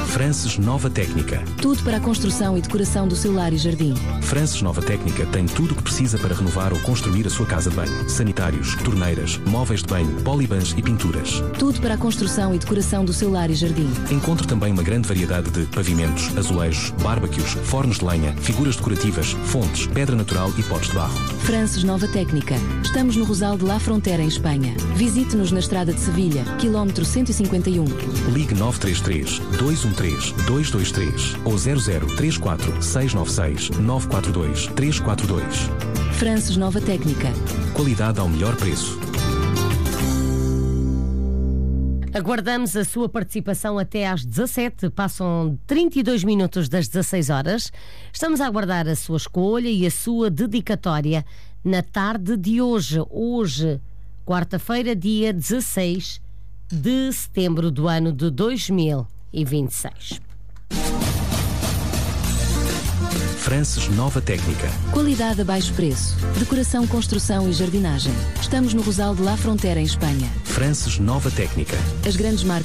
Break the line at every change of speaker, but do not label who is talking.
Frances Nova Técnica.
Tudo para a construção e decoração do seu lar e jardim.
Frances Nova Técnica tem tudo o que precisa para renovar ou construir a sua casa de banho. Sanitários, torneiras, móveis de banho, polibans e pinturas.
Tudo para a construção e decoração do seu lar e jardim.
Encontre também uma grande variedade de pavimentos, azulejos, barbecues, fornos de lenha, figuras decorativas, fontes, pedra natural e potes de barro.
Frances Nova Técnica. Estamos no Rosal de La Frontera, em Espanha. Visite-nos na estrada de Sevilha, quilómetro 151.
Ligue 933 213 223 ou 0034 696 942 342.
Frances Nova Técnica.
Qualidade ao melhor preço.
Aguardamos a sua participação até às 17. Passam 32 minutos das 16 horas. Estamos a aguardar a sua escolha e a sua dedicatória na tarde de hoje. Hoje, quarta-feira, dia 16 de setembro do ano de 2026.
Frances Nova Técnica.
Qualidade a baixo preço. Decoração, construção e jardinagem. Estamos no Rosal de La Frontera, em Espanha.
Frances Nova Técnica.
As grandes marcas